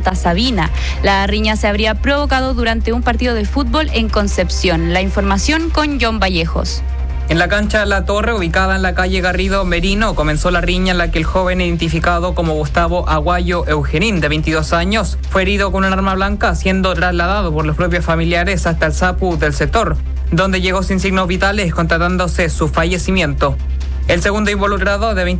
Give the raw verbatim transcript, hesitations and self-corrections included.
Santa Sabina. La riña se habría provocado durante un partido de fútbol en Concepción. La información con John Vallejos. En la cancha La Torre, ubicada en la calle Garrido Merino, comenzó la riña en la que el joven identificado como Gustavo Aguayo Eugenín, de veintidós años, fue herido con un arma blanca, siendo trasladado por los propios familiares hasta el SAPU del sector, donde llegó sin signos vitales, constatándose su fallecimiento. El segundo involucrado, de